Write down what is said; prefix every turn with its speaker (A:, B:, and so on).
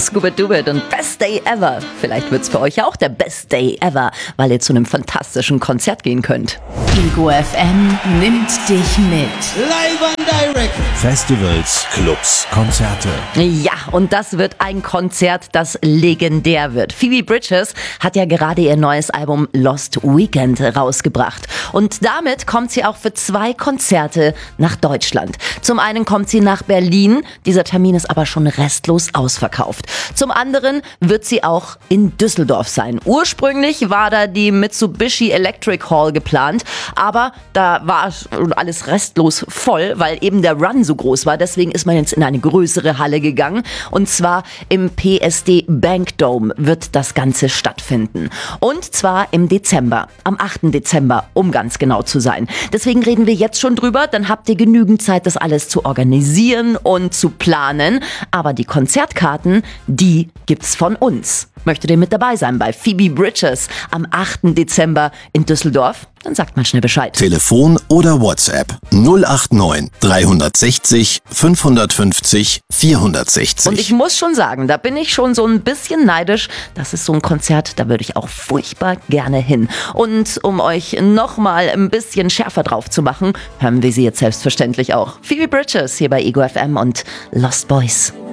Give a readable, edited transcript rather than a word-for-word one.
A: Scuba Dubit und Best Day Ever. Vielleicht wird's für euch ja auch der Best Day Ever, weil ihr zu einem fantastischen Konzert gehen könnt.
B: Ego FM nimmt dich mit.
C: Live and direct.
D: Festivals, Clubs, Konzerte.
A: Ja, und das wird ein Konzert, das legendär wird. Phoebe Bridgers hat ja gerade ihr neues Album Lost Weekend rausgebracht. Und damit kommt sie auch für 2 Konzerte nach Deutschland. Zum einen kommt sie nach Berlin, dieser Termin ist aber schon restlos ausverkauft. Zum anderen wird sie auch in Düsseldorf sein. Ursprünglich war da die Mitsubishi Electric Hall geplant, aber da war alles restlos voll, weil eben der Run so groß war. Deswegen ist man jetzt in eine größere Halle gegangen. Und zwar im PSD Bank Dome wird das Ganze stattfinden. Und zwar im Dezember, am 8. Dezember, um ganz genau zu sein. Deswegen reden wir jetzt schon drüber, dann habt ihr genügend Zeit, das alles zu organisieren und zu planen. Aber die Konzertkarten, die gibt's von uns. Möchtet ihr mit dabei sein bei Phoebe Bridgers am 8. Dezember in Düsseldorf? Dann sagt mal schnell Bescheid.
D: Telefon oder WhatsApp 089 360 550 460.
A: Und ich muss schon sagen, da bin ich schon so ein bisschen neidisch. Das ist so ein Konzert, da würde ich auch furchtbar gerne hin. Und um euch nochmal ein bisschen schärfer drauf zu machen, hören wir sie jetzt selbstverständlich auch. Phoebe Bridgers hier bei Ego FM und Lost Boys.